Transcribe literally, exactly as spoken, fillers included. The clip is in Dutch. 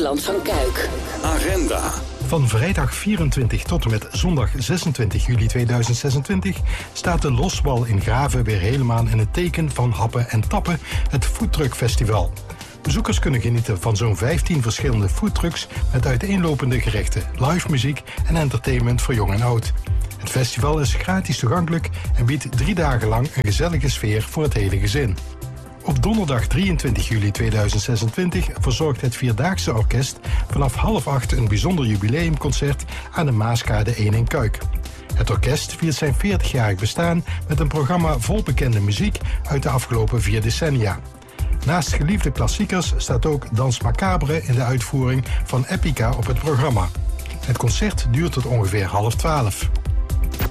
Eiland van Kuik. Agenda. Van vrijdag vierentwintig tot en met zondag zesentwintig juli tweeduizend zesentwintig staat de Loswal in Graven weer helemaal in het teken van happen en tappen, het Foodtruck Festival. Bezoekers kunnen genieten van zo'n vijftien verschillende foodtrucks met uiteenlopende gerechten, live muziek en entertainment voor jong en oud. Het festival is gratis toegankelijk en biedt drie dagen lang een gezellige sfeer voor het hele gezin. Op donderdag drieëntwintig juli tweeduizend zesentwintig verzorgt het Vierdaagse Orkest vanaf half acht een bijzonder jubileumconcert aan de Maaskade één in Kuik. Het orkest viert zijn veertigjarig bestaan met een programma vol bekende muziek uit de afgelopen vier decennia. Naast geliefde klassiekers staat ook Dans Macabre in de uitvoering van Epica op het programma. Het concert duurt tot ongeveer half twaalf.